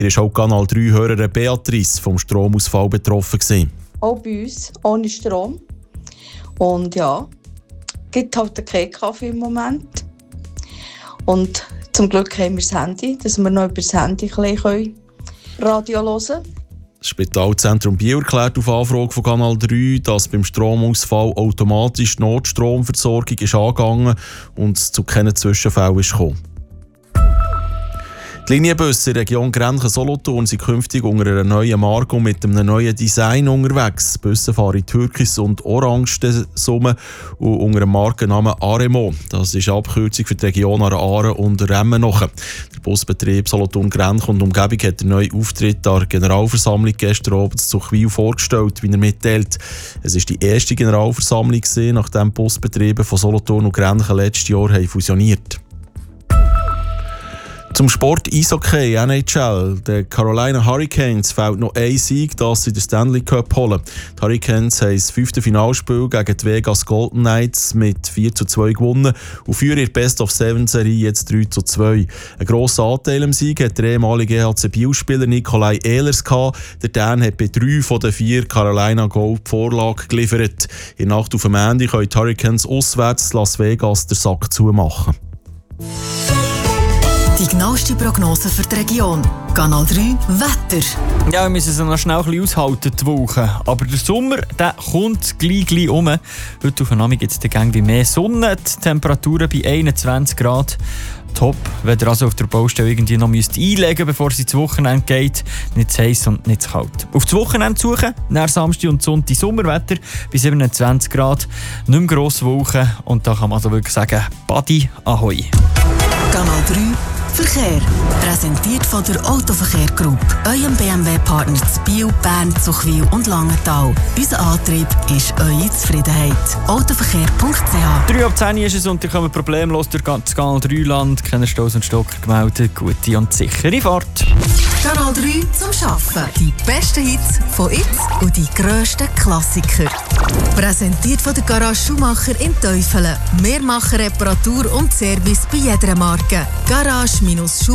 Er war auch Kanal 3-Hörerin Beatrice vom Stromausfall betroffen gewesen. Auch bei uns, ohne Strom. Und ja, es gibt halt keinen Kaffee im Moment. Und zum Glück haben wir das Handy, dass wir noch über das Handy ein bisschen Radio hören können. Das Spitalzentrum Biel erklärt auf Anfrage von Kanal 3, dass beim Stromausfall automatisch die Notstromversorgung ist angegangen und es zu keinen Zwischenfällen ist gekommen. Die Linienbusse in der Region Grenchen-Solothurn sind künftig unter einer neuen Marke und mit einem neuen Design unterwegs. Die Busse fahren in Türkis und Orange Summe und unter dem Markennamen Aremo. Das ist eine Abkürzung für die Region Aare und Remmenochen. Der Busbetrieb Solothurn-Grenchen und Umgebung hat den neuen Auftritt an der Generalversammlung gestern Abend zu Chwil vorgestellt, wie er mitteilt. Es war die erste Generalversammlung, nachdem die Busbetriebe von Solothurn und Grenchen letztes Jahr fusioniert haben. Zum Sport Eishockey, NHL. Den Carolina Hurricanes fehlt noch ein Sieg, dass sie den Stanley Cup holen. Die Hurricanes haben das 5. Finalspiel gegen die Vegas Golden Knights mit 4:2 gewonnen und führen ihre Best-of-7-Serie jetzt 3:2. Ein grosser Anteil am Sieg hat der ehemalige EHC Biel-Spieler Nikolai Ehlers gehabt. Der Dan hat bei 3 von den 4 Carolina Gold die Vorlage geliefert. In der Nacht auf dem Ende können die Hurricanes auswärts Las Vegas den Sack zumachen. Die genaueste Prognose für die Region. Kanal 3 Wetter. Ja, wir müssen es noch schnell ein bisschen aushalten, die Woche. Aber der Sommer, der kommt gleich um. Heute auf der Nacht gibt es dann mehr Sonne. Die Temperaturen bei 21 Grad. Top, wenn ihr also auf der Baustelle irgendwie noch einlegen müsst, bevor es ins Wochenende geht. Nicht zu heiß und nicht zu kalt. Auf das Wochenende suchen, nach Samstag und Sonntag Sommerwetter bei 27 Grad. Nicht mehr grosse Wolken und da kann man also wirklich sagen, Badi Ahoi. Kanal 3 Verkehr. Präsentiert von der Autoverkehr Group. Eurem BMW-Partner zu Biel, Bern, Zuchwil und Langenthal. Unser Antrieb ist eure Zufriedenheit. Autoverkehr.ch 3:10 ist es und ihr kommt problemlos durch das Kanal 3-Land. Keine Staus und Stocker gemeldet. Gute und sichere Fahrt. Kanal 3 zum Arbeiten. Die besten Hits von jetzt und die grössten Klassiker. Präsentiert von der Garage Schumacher in Teufelen. Wir machen Reparatur und Service bei jeder Marke. Garage-Schumacher